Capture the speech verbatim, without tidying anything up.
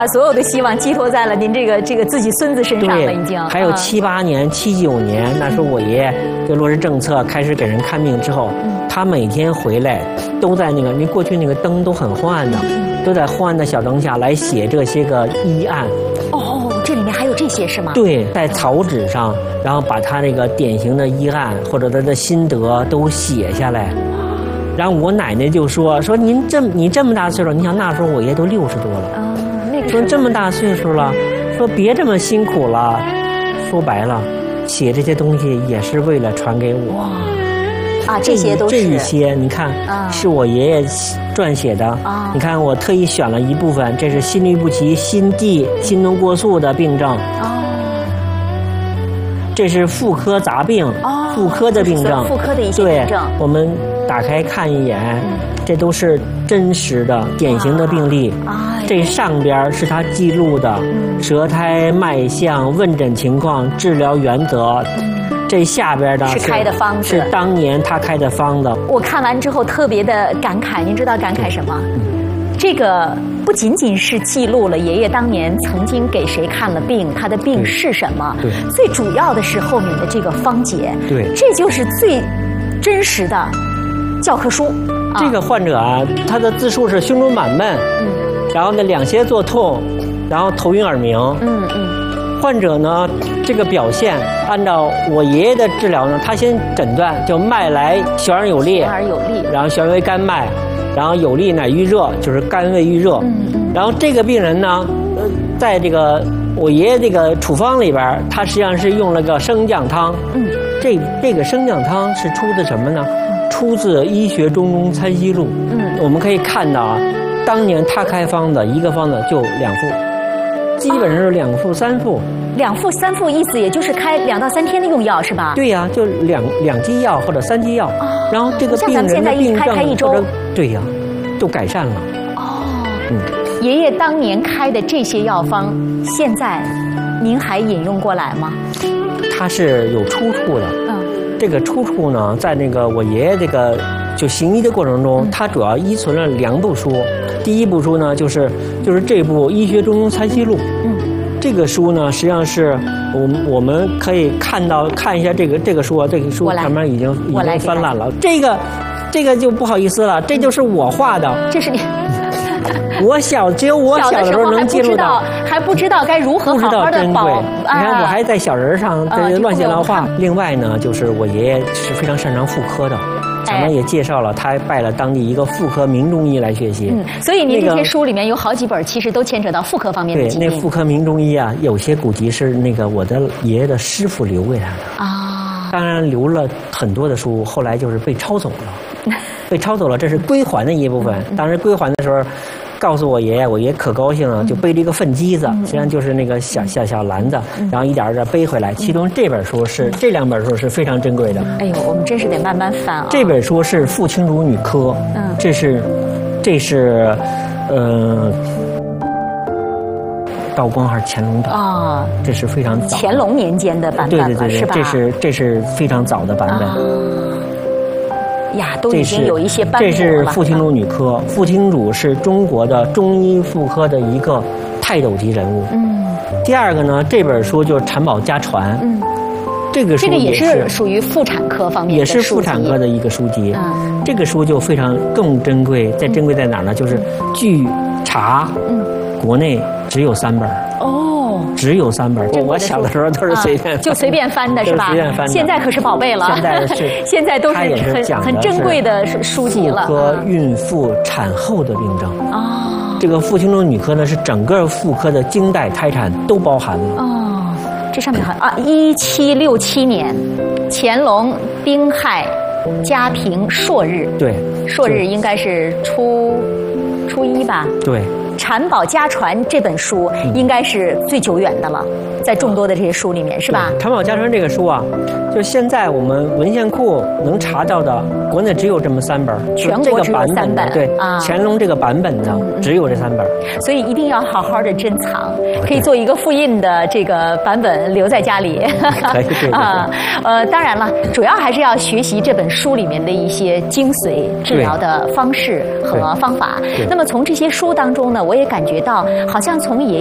把所有的希望寄托在了您这个这个自己孙子身上了，已经。 还有七八年、七九年，那时候我爷爷就落实政策，开始给人看病之后，他每天回来都在那个，你过去那个灯都很昏暗的，都在昏暗的小灯下来写这些个医案。 哦，这里面还有这些是吗？ 对，在草纸上，然后把他那个典型的医案或者他的心得都写下来。然后我奶奶就说说您这你这么大岁数，你想那时候我爷都六十多了。说这么大岁数了，说别这么辛苦了。说白了，写这些东西也是为了传给我。 啊，这些都是这一些，你看，啊、是我爷爷撰写的。啊，你看我特意选了一部分，这是心律不齐、心悸、心动过速的病症。哦，这是妇科杂病，哦、妇科的病症， 妇科的一些病症。 对，我们打开看一眼，嗯、这都是真实的、典型的病例。啊这上边是他记录的舌苔脉象、问诊情况、治疗原则。这下边的是开的方子， 是当年他开的方子。 我看完之后特别的感慨，您知道感慨什么？这个不仅仅是记录了爷爷当年曾经给谁看了病，他的病是什么， 对， 最主要的是后面的这个方解， 对， 这就是最真实的教科书。 这个患者啊，他的自述是胸中满闷。嗯。然后呢，两胁作痛，然后头晕耳鸣。嗯嗯。患者呢，这个表现按照我爷爷的治疗呢，他先诊断就脉来悬而有力， 悬而有力， 然后悬为肝脉，然后有力乃郁热，就是肝胃郁热。嗯嗯。然后这个病人呢，呃，在这个我爷爷这个处方里边，他实际上是用了个生姜汤。嗯。这这个生姜汤是出自什么呢？出自《医学中庸参析录》。嗯。我们可以看到啊。当年他开方子，一个方子就两副，基本上是两副三副。 两副三副意思也就是开两到三天的用药是吧？ 对呀、啊，就两两剂药或者三剂药。哦、然后这个病人的病症开一周， 对呀、啊，都改善了。 哦，嗯，爷爷当年开的这些药方，现在您还引用过来吗？ 它是有出处的。嗯，这个出处呢，在那个我爷爷这个。就行医的过程中，他主要依存了两部书。第一部书呢，就是就是这部《医学中庸参析录》。嗯，这个书呢，实际上是我们我们可以看到看一下这个这个书啊，这个书上面已经已经翻烂了。这个这个就不好意思了，这就是我画的。 这是你。 我小只有我小的时候能记录到， 还不知道该如何好好的保。 你看我还在小人上这乱写乱画。另外呢，就是我爷爷是非常擅长妇科的。咱们也介绍了，他还拜了当地一个妇科名中医来学习。嗯， 所以您这些书里面有好几本，其实都牵扯到妇科方面的疾病。 对，那妇科名中医啊，有些古籍是那个我的爷爷的师傅留给他的啊。当然留了很多的书，后来就是被抄走了，被抄走了，这是归还的一部分。当时归还的时候。告诉我爷爷，我爷爷可高兴了，就背了一个粪机子，实际上就是那个小小小篮子，然后一点一点背回来。其中这本书是这两本书是非常珍贵的。 哎呦，我们真是得慢慢翻啊。 这本书是《傅青如女科》，嗯，这是，这是，呃，道光还是乾隆的啊？这是非常早。 乾隆年间的版本了， 对对对对，这是这是非常早的版本。 呀，都已经有一些斑驳了。 这是傅青如女科，傅青如是中国的中医妇科的一个泰斗级人物。嗯。第二个呢，这本书就是《产保家传》。嗯。这个书这个也是属于妇产科方面的书籍， 也是妇产科的一个书籍。嗯。这个书就非常更珍贵，在珍贵在哪儿呢？就是据查，嗯，国内只有三本。哦。只有三本。我小的时候都是随便、 啊、就随便翻的是吧？ 随便翻的。 现在可是宝贝了。 现在是现在都是很很珍贵的书籍了。 妇科孕妇产后的病症啊，这个妇青如女科呢是整个妇科的经带胎产都包含了。 哦，这上面好啊，一七六七年，乾隆丁亥嘉平朔日。 对， 朔日应该是初初一吧？ 对。 《产保家传》这本书应该是最久远的了，在众多的这些书里面，是吧？ 《产保家传》这个书啊，就现在我们文献库能查到的，国内只有这么三本， 全国只有三本。 对啊，乾隆这个版本的只有这三本， 所以一定要好好的珍藏，可以做一个复印的这个版本留在家里。 可以，对啊，呃，当然了，主要还是要学习这本书里面的一些精髓治疗的方式和方法。那么从这些书当中呢，我我也感觉到，好像从爷